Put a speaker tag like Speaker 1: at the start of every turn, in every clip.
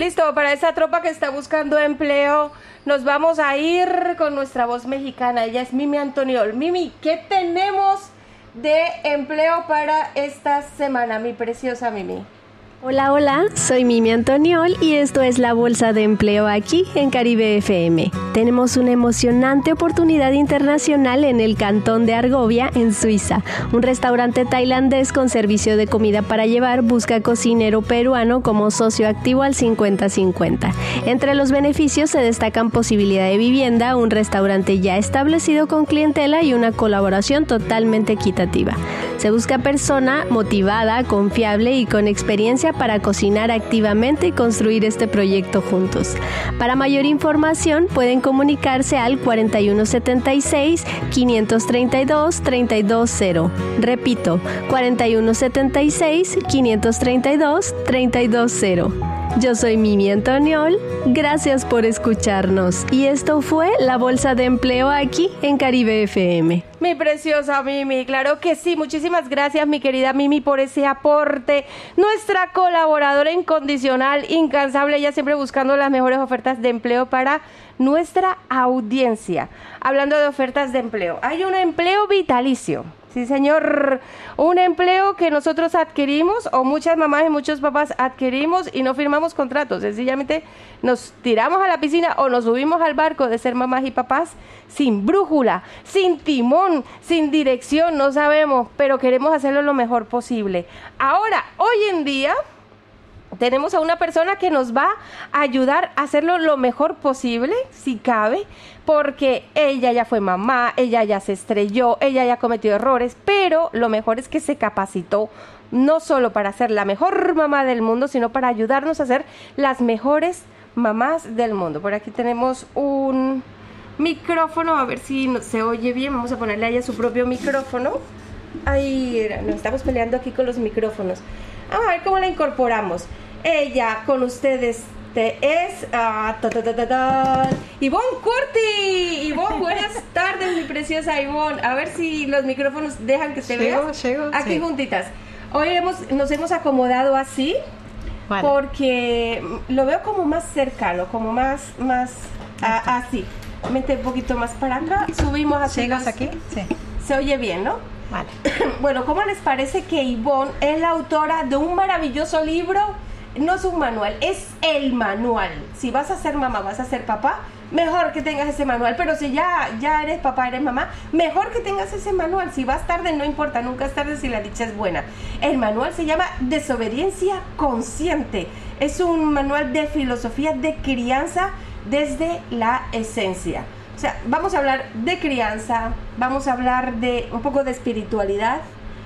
Speaker 1: Listo, para esa tropa que está buscando empleo, nos vamos a ir con nuestra voz mexicana. Ella es Mimi Antoniol. Mimi, ¿qué tenemos de empleo para esta semana, mi preciosa Mimi?
Speaker 2: Hola, hola, soy Mimi Antoniol y esto es la Bolsa de Empleo aquí en Caribe FM. Tenemos una emocionante oportunidad internacional en el cantón de Argovia, en Suiza. Un restaurante tailandés con servicio de comida para llevar busca cocinero peruano como socio activo al 50-50. Entre los beneficios se destacan posibilidad de vivienda, un restaurante ya establecido con clientela y una colaboración totalmente equitativa. Se busca persona motivada, confiable y con experiencia para cocinar activamente y construir este proyecto juntos. Para mayor información pueden comunicarse al 4176-532-320. Repito, 4176-532-320. Yo soy Mimi Antoniol, gracias por escucharnos y esto fue la Bolsa de Empleo aquí en Caribe FM.
Speaker 1: Mi preciosa Mimi, claro que sí, muchísimas gracias mi querida Mimi por ese aporte, nuestra colaboradora incondicional, incansable, ella siempre buscando las mejores ofertas de empleo para nuestra audiencia. Hablando de ofertas de empleo, hay un empleo vitalicio. Sí, señor, un empleo que nosotros adquirimos o muchas mamás y muchos papás adquirimos y no firmamos contratos, sencillamente nos tiramos a la piscina o nos subimos al barco de ser mamás y papás sin brújula, sin timón, sin dirección, no sabemos, pero queremos hacerlo lo mejor posible. Ahora, hoy en día tenemos a una persona que nos va a ayudar a hacerlo lo mejor posible, si cabe, porque ella ya fue mamá, ella ya se estrelló, ella ya cometió errores, pero lo mejor es que se capacitó no solo para ser la mejor mamá del mundo, sino para ayudarnos a ser las mejores mamás del mundo. Por aquí tenemos un micrófono, a ver si se oye bien, vamos a ponerle a ella su propio micrófono. Ahí, nos estamos peleando aquí con los micrófonos. Vamos a ver cómo la incorporamos. Ella con ustedes es Ivonne Curti. Ivonne, buenas tardes, mi preciosa Ivonne. A ver si los micrófonos dejan que se vean aquí sí, juntitas. Hoy nos hemos acomodado así, vale, porque lo veo como más cercano, como más así. Mete un poquito más para acá, subimos así.
Speaker 3: ¿Llegas aquí? Sí.
Speaker 1: Se oye bien, ¿no?
Speaker 3: Vale.
Speaker 1: Bueno, ¿cómo les parece que Ivonne es la autora de un maravilloso libro? No es un manual, es el manual. Si vas a ser mamá, vas a ser papá, mejor que tengas ese manual. Pero si ya eres papá, eres mamá, mejor que tengas ese manual. Si vas tarde, no importa, nunca es tarde si la dicha es buena. El manual se llama Desobediencia Consciente. Es un manual de filosofía de crianza desde la esencia. O sea, vamos a hablar de crianza, vamos a hablar de un poco de espiritualidad.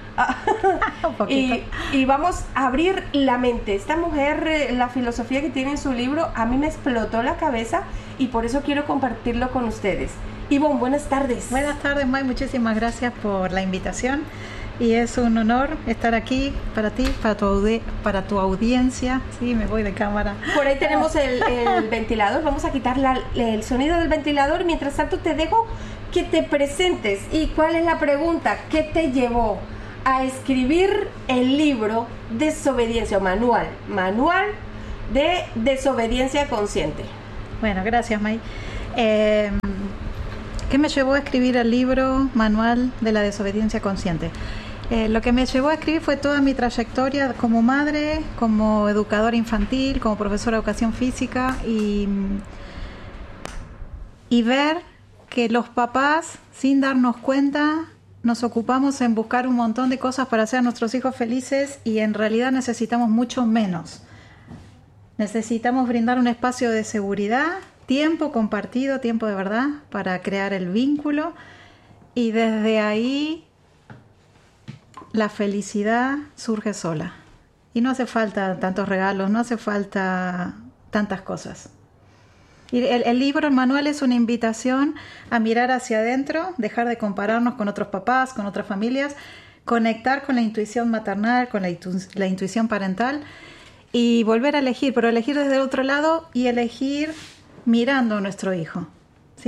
Speaker 1: Un poquito. Y vamos a abrir la mente. Esta mujer, la filosofía que tiene en su libro, a mí me explotó la cabeza y por eso quiero compartirlo con ustedes. Ivonne, buenas tardes.
Speaker 3: Buenas tardes, May, muchísimas gracias por la invitación y es un honor estar aquí para ti, para tu audiencia. Sí, me voy de cámara.
Speaker 1: Por ahí tenemos el ventilador, vamos a quitar el sonido del ventilador. Mientras tanto te dejo que te presentes. ¿Y cuál es la pregunta? ¿Qué te llevó a escribir el libro Desobediencia, manual de Desobediencia Consciente?
Speaker 3: Bueno, gracias, May. ¿Qué me llevó a escribir el libro Manual de la Desobediencia Consciente? Lo que me llevó a escribir fue toda mi trayectoria como madre, como educadora infantil, como profesora de educación física y ver que los papás, sin darnos cuenta, nos ocupamos en buscar un montón de cosas para hacer a nuestros hijos felices y en realidad necesitamos mucho menos. Necesitamos brindar un espacio de seguridad, tiempo compartido, tiempo de verdad, para crear el vínculo y desde ahí la felicidad surge sola. Y no hace falta tantos regalos, no hace falta tantas cosas. Y el libro, el manual, es una invitación a mirar hacia adentro, dejar de compararnos con otros papás, con otras familias, conectar con la intuición maternal, con la intuición parental y volver a elegir, pero elegir desde el otro lado y elegir mirando a nuestro hijo, ¿sí?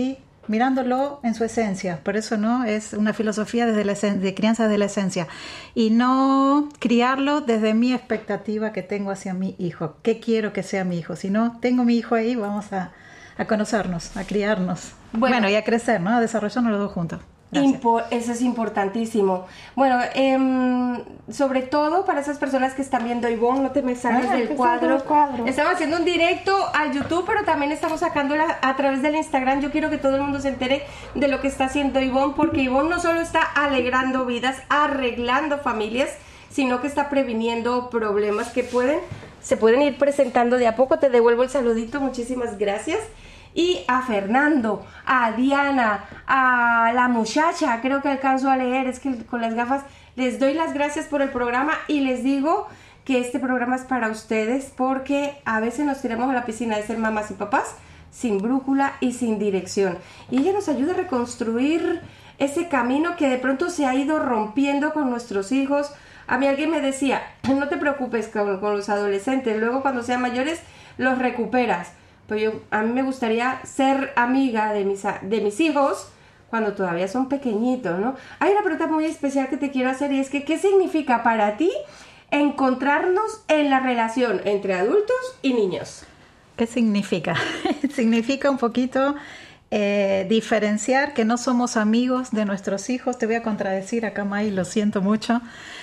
Speaker 3: mirándolo en su esencia. Por eso no es una filosofía desde de crianza desde la esencia, y no criarlo desde mi expectativa que tengo hacia mi hijo, qué quiero que sea mi hijo. Si no tengo mi hijo ahí, vamos a conocernos, a criarnos, bueno, y a crecer, ¿no? A desarrollarnos los dos juntos.
Speaker 1: Eso es importantísimo. Bueno, sobre todo para esas personas que están viendo, Ivonne, no te me salgas del cuadro. Estamos haciendo un directo a YouTube, pero también estamos sacándola a través del Instagram. Yo quiero que todo el mundo se entere de lo que está haciendo Ivonne, porque Ivonne no solo está alegrando vidas, arreglando familias, sino que está previniendo problemas que se pueden ir presentando de a poco. Te devuelvo el saludito, muchísimas gracias. Y a Fernando, a Diana, a la muchacha, creo que alcanzo a leer, es que con las gafas les doy las gracias por el programa y les digo que este programa es para ustedes porque a veces nos tiramos a la piscina de ser mamás y papás sin brújula y sin dirección. Y ella nos ayuda a reconstruir ese camino que de pronto se ha ido rompiendo con nuestros hijos. A mí alguien me decía, no te preocupes con los adolescentes, luego cuando sean mayores los recuperas. Pero a mí me gustaría ser amiga de mis hijos cuando todavía son pequeñitos, ¿no? Hay una pregunta muy especial que te quiero hacer y es que ¿qué significa para ti encontrarnos en la relación entre adultos y niños?
Speaker 3: ¿Qué significa? Significa un poquito diferenciar que no somos amigos de nuestros hijos. Te voy a contradecir acá, May, lo siento mucho,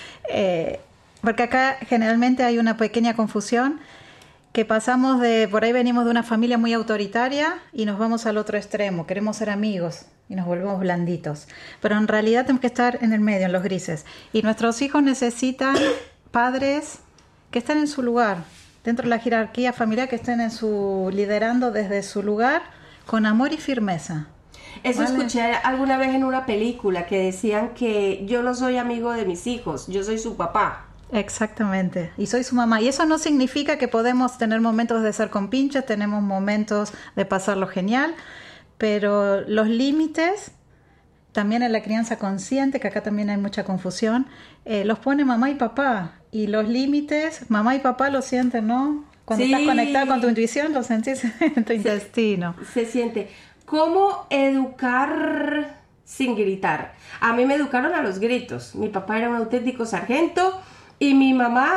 Speaker 3: porque acá generalmente hay una pequeña confusión. Que pasamos por ahí venimos de una familia muy autoritaria y nos vamos al otro extremo, queremos ser amigos y nos volvemos blanditos. Pero en realidad tenemos que estar en el medio, en los grises. Y nuestros hijos necesitan padres que estén en su lugar, dentro de la jerarquía familiar, que estén liderando desde su lugar, con amor y firmeza.
Speaker 1: Eso ¿vale? Escuché alguna vez en una película que decían que yo no soy amigo de mis hijos, yo soy su papá.
Speaker 3: Exactamente, y soy su mamá. Y eso no significa que podemos tener momentos de ser compinches, tenemos momentos de pasarlo genial, pero los límites, también en la crianza consciente, que acá también hay mucha confusión, los pone mamá y papá. Y los límites, mamá y papá lo sienten, ¿no? Cuando estás conectado con tu intuición, lo sentís en tu intestino.
Speaker 1: Se siente. ¿Cómo educar sin gritar? A mí me educaron a los gritos. Mi papá era un auténtico sargento. Y mi mamá,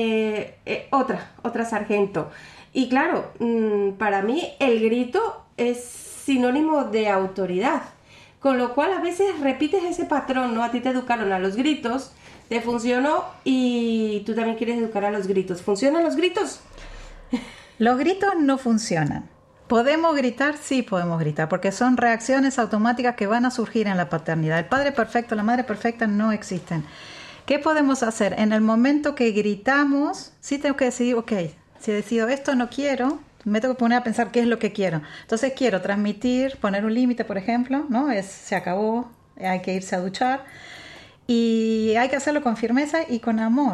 Speaker 1: otra sargento. Y claro, para mí el grito es sinónimo de autoridad. Con lo cual a veces repites ese patrón, ¿no? A ti te educaron a los gritos, te funcionó y tú también quieres educar a los gritos. ¿Funcionan los gritos?
Speaker 3: Los gritos no funcionan. ¿Podemos gritar? Sí podemos gritar, porque son reacciones automáticas que van a surgir en la paternidad. El padre perfecto, la madre perfecta no existen. ¿Qué podemos hacer? En el momento que gritamos, sí tengo que decidir, ok, si decido esto no quiero, me tengo que poner a pensar qué es lo que quiero. Entonces quiero transmitir, poner un límite, por ejemplo, ¿no? Se acabó, hay que irse a duchar. Y hay que hacerlo con firmeza y con amor,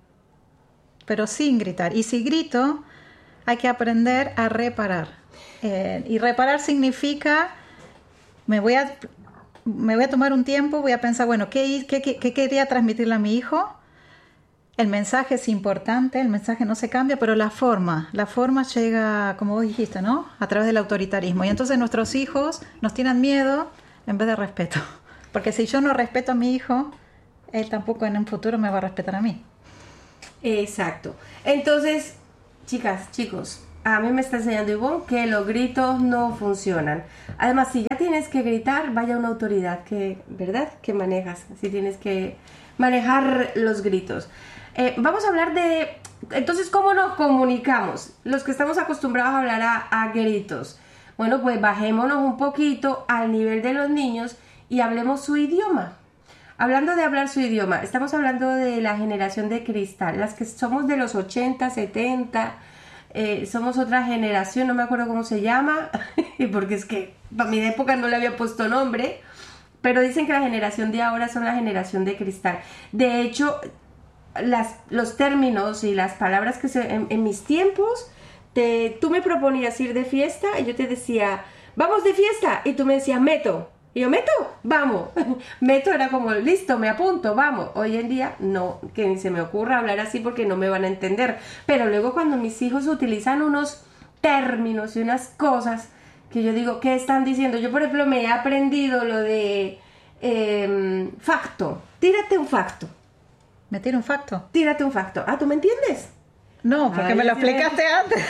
Speaker 3: pero sin gritar. Y si grito, hay que aprender a reparar. Y reparar significa, me voy a tomar un tiempo, voy a pensar, bueno, ¿qué quería transmitirle a mi hijo? El mensaje es importante, el mensaje no se cambia, pero la forma llega, como vos dijiste, ¿no? A través del autoritarismo. Y entonces nuestros hijos nos tienen miedo en vez de respeto. Porque si yo no respeto a mi hijo, él tampoco en un futuro me va a respetar a mí.
Speaker 1: Exacto. Entonces, chicas, chicos, a mí me está enseñando Ivonne que los gritos no funcionan. Además, si ya tienes que gritar, vaya una autoridad ¿verdad? Que manejas. Si tienes que manejar los gritos. Vamos a hablar de, entonces, ¿cómo nos comunicamos? Los que estamos acostumbrados a hablar a gritos. Bueno, pues bajémonos un poquito al nivel de los niños y hablemos su idioma. Hablando de hablar su idioma, estamos hablando de la generación de cristal, las que somos de los 80, 70, somos otra generación, no me acuerdo cómo se llama, porque es que para mi época no le había puesto nombre, pero dicen que la generación de ahora son la generación de cristal. De hecho, los términos y las palabras que en mis tiempos, tú me proponías ir de fiesta y yo te decía, vamos de fiesta, y tú me decías, meto. Y yo, ¿meto? Vamos. Meto era como, listo, me apunto, vamos. Hoy en día, no, que ni se me ocurra hablar así porque no me van a entender. Pero luego cuando mis hijos utilizan unos términos y unas cosas que yo digo, ¿qué están diciendo? Yo, por ejemplo, me he aprendido lo de facto. Tírate un facto.
Speaker 3: ¿Me tiro un facto?
Speaker 1: Tírate un facto. Ah, ¿tú me entiendes?
Speaker 3: No, porque me lo explicaste antes.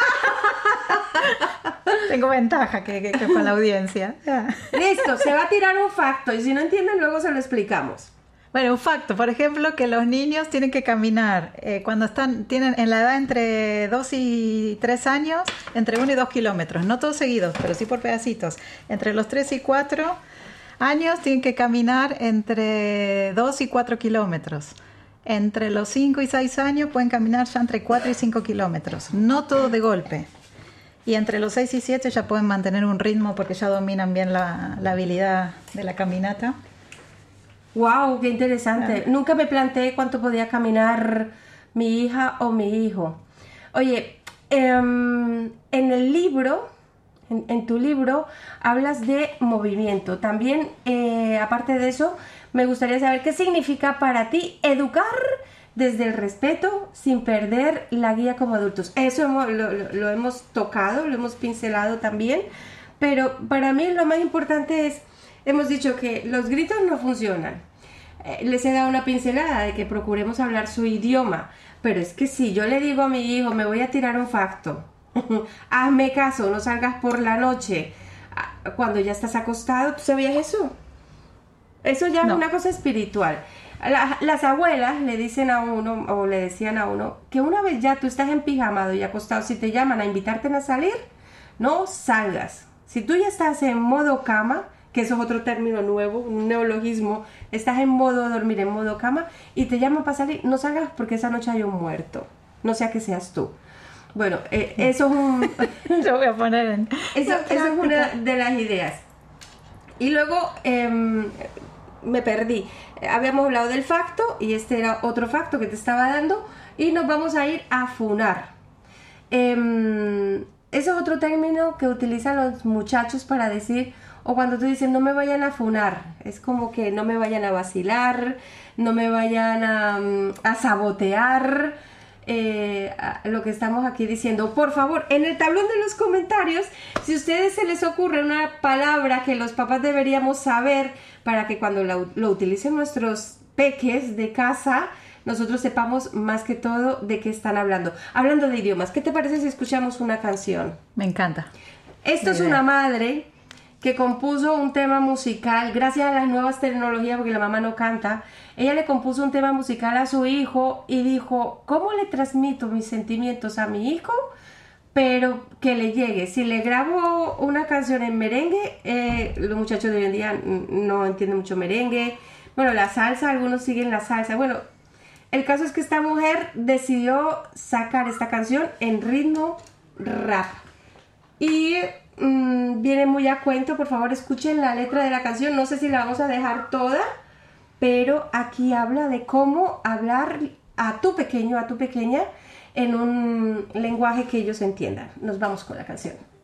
Speaker 3: Tengo ventaja que con la audiencia.
Speaker 1: Listo, se va a tirar un facto y si no entienden luego se lo explicamos.
Speaker 3: Bueno, un facto, por ejemplo, que los niños tienen que caminar cuando tienen en la edad entre 2 y 3 años, entre 1 y 2 kilómetros, no todos seguidos, pero sí por pedacitos. Entre los 3 y 4 años tienen que caminar entre 2 y 4 kilómetros. Entre los 5 y 6 años pueden caminar ya entre 4 y 5 kilómetros, no todo de golpe. Y entre los 6 y 7 ya pueden mantener un ritmo porque ya dominan bien la habilidad de la caminata.
Speaker 1: ¡Wow! ¡Qué interesante! Nunca me planteé cuánto podía caminar mi hija o mi hijo. Oye, en el libro, en tu libro, hablas de movimiento. También, aparte de eso, me gustaría saber qué significa para ti educar desde el respeto sin perder la guía como adultos. Eso lo hemos tocado, lo hemos pincelado también, pero para mí lo más importante es, hemos dicho que los gritos no funcionan. Les he dado una pincelada de que procuremos hablar su idioma, pero es que si yo le digo a mi hijo, me voy a tirar un facto, hazme caso, no salgas por la noche, cuando ya estás acostado, ¿tú sabías eso? Eso ya no. Es una cosa espiritual. Las abuelas le dicen a uno, o le decían a uno, que una vez ya tú estás empijamado y acostado, si te llaman a invitarte a salir, no salgas. Si tú ya estás en modo cama, que eso es otro término nuevo, un neologismo, estás en modo dormir, en modo cama, y te llaman para salir, no salgas porque esa noche hay un muerto, no sea que seas tú. Bueno, eso es un...
Speaker 3: Yo voy a poner en...
Speaker 1: Eso es una de las ideas. Y luego me perdí. Habíamos hablado del facto, y este era otro facto que te estaba dando, y nos vamos a ir a funar. Eso es otro término que utilizan los muchachos para decir... O cuando tú dices, no me vayan a funar, es como que no me vayan a vacilar, no me vayan a sabotear lo que estamos aquí diciendo. Por favor, en el tablón de los comentarios, si a ustedes se les ocurre una palabra que los papás deberíamos saber para que cuando lo utilicen nuestros peques de casa, nosotros sepamos más que todo de qué están hablando. Hablando de idiomas, ¿qué te parece si escuchamos una canción?
Speaker 3: Me encanta.
Speaker 1: Esto es una madre que compuso un tema musical, gracias a las nuevas tecnologías, porque la mamá no canta, ella le compuso un tema musical a su hijo y dijo, ¿cómo le transmito mis sentimientos a mi hijo? Pero que le llegue. Si le grabo una canción en merengue, los muchachos de hoy en día no entienden mucho merengue. Bueno, la salsa, algunos siguen la salsa. Bueno, el caso es que esta mujer decidió sacar esta canción en ritmo rap. Y... viene muy a cuento, por favor escuchen la letra de la canción, no sé si la vamos a dejar toda, pero aquí habla de cómo hablar a tu pequeño, a tu pequeña, en un lenguaje que ellos entiendan. Nos vamos con la canción.